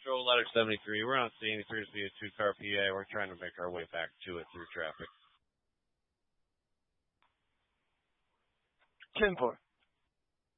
Patrol Ladder 73. We're on C83 to see a two-car PA. We're trying to make our way back to it through traffic. 10-4.